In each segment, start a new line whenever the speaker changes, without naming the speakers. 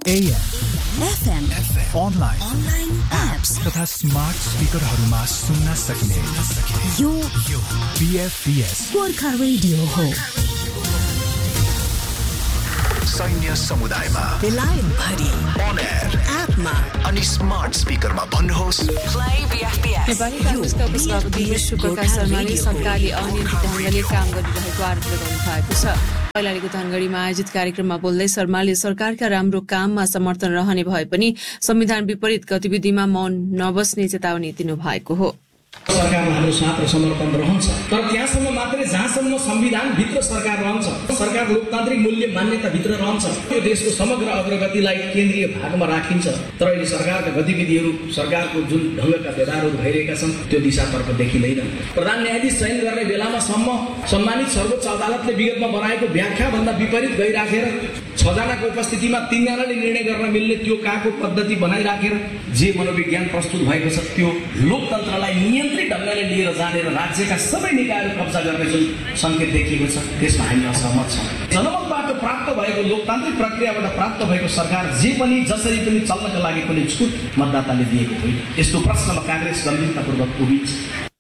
AM,
FM,
online
apps
तथा smart स्पिकरहरूमा सुन्न सक्ने
यो
BFBS
गोर्खा रेडियो हो।
सैन्य समुदायमा
लाइभ भरि
on air
एपमा
अनि स्मार्ट स्पिकरमा भन्नुहोस्
Play BFBS.
नेपाली काङ्ग्रेसका उपसभापति विश्वप्रकाश शर्माले सरकारले अनियन्त्रित ढङ्गले काम गरिरहेको आरोप लगाउनु भएको छ। कैलालीको धनगढीमा आयोजित कार्यक्रममा बोल्दै शर्माले सरकारका राम्रो काममा समर्थन रहने भए पनि संविधान विपरीत गतिविधिमा मौन नबस्ने चेतावनी दिनुभएको हो।
सरकारमा हाम्रो साथ र समर्थन रहन्छ, तर त्यहाँसम्म मात्रै जहाँसम्म संविधान भित्र सरकार रहन्छ, सरकार लोकतान्त्रिक मूल्य मान्यता भित्र रहन्छ। यो देशको समग्र अग्रगतिलाई केन्द्रीय भागमा राखिन्छ, तर अहिले सरकारका गतिविधिहरू, सरकारको जुन ढङ्गका व्यवहारहरू भइरहेका छन् त्यो दिशातर्फ देखिँदैन। प्रधान न्यायाधीश चयन गर्ने बेलामा सम्मानित सर्वोच्च अदालतले विगतमा बनाएको व्याख्या भन्दा विपरीत गइराखेर 6 जनाको उपस्थितिमा 3 जनाले निर्णय गर्न मिल्ने त्यो काको पद्धति बनाइराखेर जे मनोविज्ञान प्रस्तुत भएको छ त्यो लोकतन्त्रलाई नियन्त्रित ढङ्गले लिएर जाने र राज्यका सबै निकायहरू कब्जा गर्ने जुन सङ्केत देखिएको छ त्यसमा हामी असहमत छौँ। जनमतबाट प्राप्त भएको लोकतान्त्रिक प्रक्रियाबाट प्राप्त भएको सरकार जे पनि जसरी पनि चल्नका लागि कुनै छुट मतदाताले दिएको होइन। यस्तो प्रश्नमा काङ्ग्रेस गम्भीरतापूर्वक उभिन्छ।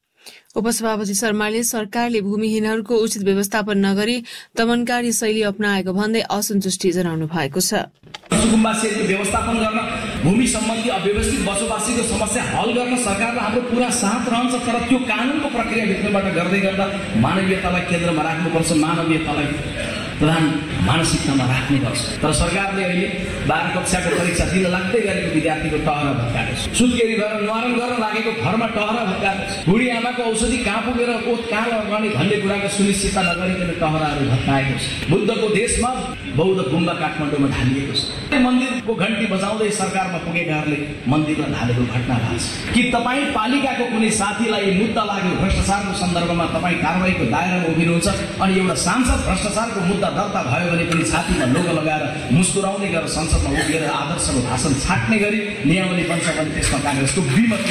उपसभापति शर्माले सरकारले भूमिहीनहरूको उचित व्यवस्थापन नगरी दमनकारी शैली अपनाएको भन्दै असन्तुष्टि जनाउनु भएको छ।
सुकुम्बासीहरूको व्यवस्थापन गर्न, भूमि सम्बन्धी अव्यवस्थित बसोबासीको समस्या हल गर्न सरकारलाई हाम्रो पुरा साथ रहन्छ, तर त्यो कानुनको प्रक्रियाभित्रबाट गर्दै गर्दा मानवीयतालाई केन्द्रमा राख्नुपर्छ, मानवीयतालाई प्रधान मानसिकतामा राख्ने गर्छ। तर सरकारले अहिले 12 कक्षाको परीक्षा दिन लाग्दै गरेको विद्यार्थीको टहरा भत्काएको छ। सुत्केरी गरेर न्वारण गर्न लागेको घरमा टहरा भत्काएको छ। बुढी आमाको औषधि कहाँ पुगेर ओत कहाँ लगाउने भन्ने कुराको सुनिश्चितता नगरिकन टहराहरू भत्काएको छ। बुद्धको देशमा बौद्ध गुम्बा काठमाडौँमा ढालिएको छ। मन्दिरको घन्टी बजाउँदै सरकारमा पुगेकाहरूले मन्दिरमा ढालेको घटना भएको छ। कि तपाईँ पालिकाको कुनै साथीलाई मुद्दा लाग्यो भ्रष्टाचारको सन्दर्भमा तपाईँ कारवाहीको दायरामा उभिनुहुन्छ अनि एउटा सांसद भ्रष्टाचारको मुद्दा दर्ता भयो भने पनि छातीमा लोगो लगाएर मुस्कुराउने गरेर संसदमा उभिएर आदर्शको भाषण छाट्ने गरी नियमावली बन्छ भने त्यसमा काङ्ग्रेसको विमति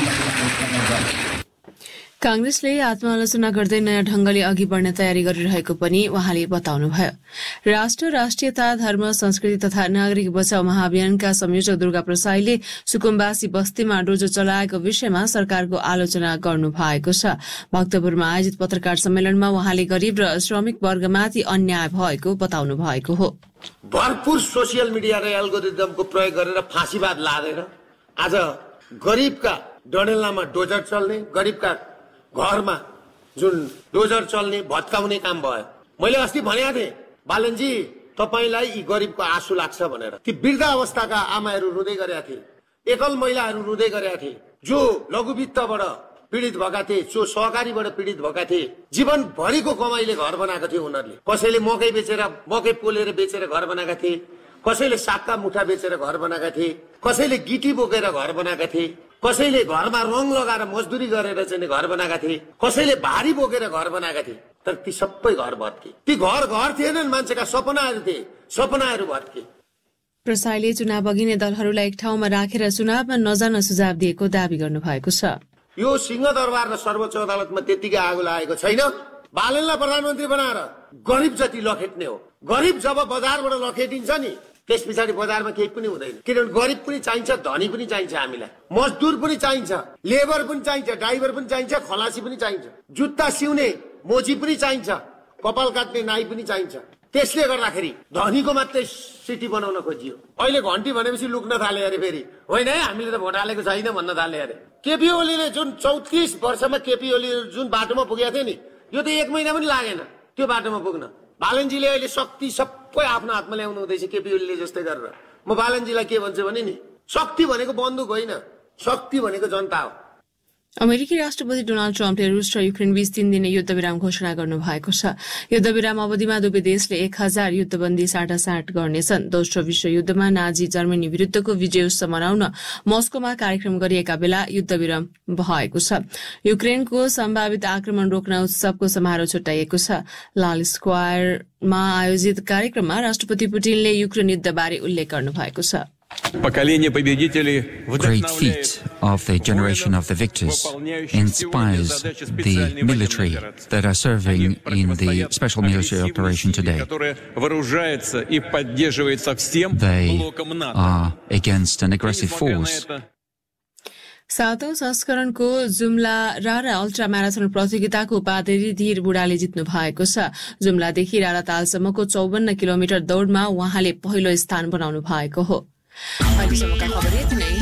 रहन्छ।
काङ्ग्रेसले आत्मालोचना गर्दै नयाँ ढङ्गले अघि बढ्न तयारी गरिरहेको पनि उहाँले बताउनुभयो। राष्ट्र, राष्ट्रियता, धर्म, संस्कृति तथा नागरिक बचाउ महाअभियानका संयोजक दुर्गा प्रसाईले सुकुम्बासी बस्तीमा डोजो चलाएको विषयमा सरकारको आलोचना गर्नु भएको छ। भक्तपुरमा आयोजित पत्रकार सम्मेलनमा उहाँले गरीब र श्रमिक वर्गमाथि अन्याय भएको बताउनु भएको हो।
भरपूर सोसियल मिडिया र एल्गोरिदमको प्रयोग गरेर फाँसीवाद लादेर आज गरीबका डडेलनामा डोजर चल्ने, गरीबका घरमा जुन डोजर चल्ने भत्काउने काम भयो। मैले अस्ति भनेको थिएँ बालनजी तपाईलाई यी गरीबको आँसु लाग्छ भनेर। ती वृद्ध अवस्थाका आमाहरू रुँदै गरेका थिए, एकल महिलाहरू रुँदै गरेका थिए, जो लघुवित्तबाट पीडित भएका थिए, जो सहकारीबाट पीडित भएका थिए। जीवनभरिको कमाइले घर बनाएको थियो उनीहरूले। कसैले मकै पोलेर बेचेर घर बनाएका थिए, कसैले सागका मुठा बेचेर घर बनाएका थिए, कसैले गिटी बोकेर घर बनाएका थिए, कसैले घरमा रङ लगाएर मजदुरी गरेर चाहिँ घर बनाएका थिए, कसैले भारी बोकेर घर बनाएका थिए। तर ती सबै घर भत्के। ती घर थिएनन्, मान्छेका सपनाहरू थिए, सपनाहरू भत्के।
प्रसाईले चुनाव अघि नै दलहरूलाई एक ठाउँमा राखेर चुनावमा नजान सुझाव दिएको दावी गर्नु भएको छ।
यो सिंहदरबार र सर्वोच्च अदालतमा त्यतिकै आगो लागेको छैन। बालनलाई प्रधानमन्त्री बनाएर गरिब जति लखेट्ने हो। गरिब जब बजारबाट लखेटिन्छ नि त्यस पछाडि बजारमा केही पनि हुँदैन। किनभने गरिब पनि चाहिन्छ, धनी पनि चाहिन्छ, हामीलाई मजदुर पनि चाहिन्छ, लेबर पनि चाहिन्छ, ड्राइभर पनि चाहिन्छ, खलासी पनि चाहिन्छ, जुत्ता सिउने मोची पनि चाहिन्छ, कपाल काट्ने नाई पनि चाहिन्छ। त्यसले गर्दाखेरि धनीको मात्रै सिटी बनाउन खोजियो। अहिले घन्टी भनेपछि लुक्न थाले अरे, फेरि होइन है हामीले त भोट हालेको छैन भन्न थाले अरे। केपी ओलीले जुन 34 वर्षमा केपी ओली जुन बाटोमा पुगेको थियो नि, यो त 1 महिना पनि लागेन त्यो बाटोमा पुग्न। बालनजीले अहिले शक्ति सबै आफ्नो हातमा ल्याउनु हुँदैछ केपी ओलीले जस्तै गरेर। म बालनजीलाई के भन्छु भने नि, शक्ति भनेको बन्दुक होइन, शक्ति भनेको जनता हो।
अमेरिकी राष्ट्रपति डोनाल्ड ट्रम्पले रूस र युक्रेन बीच 3 दिने युद्धविराम घोषणा गर्नु भएको छ। युद्धविराम अवधिमा दुवै देशले 1000 युद्धबन्दी साटासाट गर्नेछन्। दोस्रो विश्वयुद्धमा नाजी जर्मनी विरुद्धको विजय उत्सव मनाउन मस्कोमा कार्यक्रम गरिएका बेला युद्धविराम भएको छ। युक्रेनको सम्भावित आक्रमण रोक्न उत्सवको समारोह छुट्याइएको छ। लाल स्क्वायरमा आयोजित कार्यक्रममा राष्ट्रपति पुटिनले युक्रेन युद्धबारे उल्लेख गर्नु भएको छ।
Поколение победителей
Great feat.
of the generation of the victors inspires the military that are serving in the special military operation today. They are against an aggressive force.
7औं संस्करणको जुम्ला र अल्ट्रा म्याराथन प्रतियोगिताको उपाधि धीर बुढाले जित्नु भएको छ। जुम्लादेखि रारातालसम्मको 54 किलोमिटर दौडमा उहाँले पहिलो स्थान बनाउनु भएको हो। अहिलेसम्मका खबर यति नै।